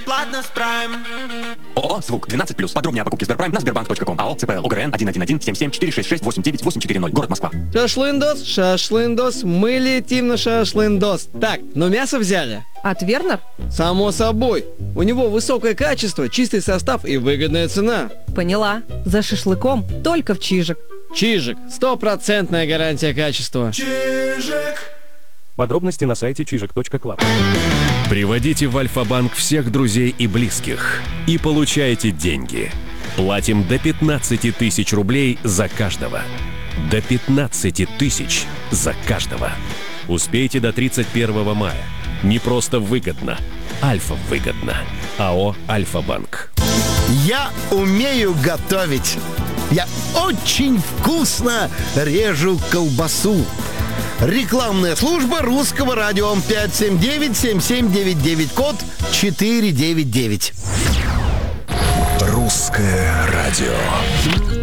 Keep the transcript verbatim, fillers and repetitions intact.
Ладно, справим. ООО «Звук» двенадцать плюс. Подробнее о покупке Сберпрайм на сбербанк точка ком. АО ЦПЛ ОГРН один один один семь семь четыре шесть шесть восемь девять восемь четыре ноль. Город Москва. Шашлындос, шашлындос, мы летим на шашлындос. Так, ну мясо взяли? От Вернер? Само собой. У него высокое качество, чистый состав и выгодная цена. Поняла. За шашлыком только в Чижик. Чижик. Стопроцентная гарантия качества. Чижик. Подробности на сайте чижик точка клаб. Приводите в Альфа-банк всех друзей и близких и получайте деньги. Платим до пятнадцати тысяч рублей за каждого. До пятнадцати тысяч за каждого. Успейте до тридцать первого мая. Не просто выгодно. Альфа выгодно. АО «Альфа-банк». Я умею готовить. Я очень вкусно режу колбасу. Рекламная служба русского радио пять семь девять семь семь девять девять, код четыре девять девять. Русское радио.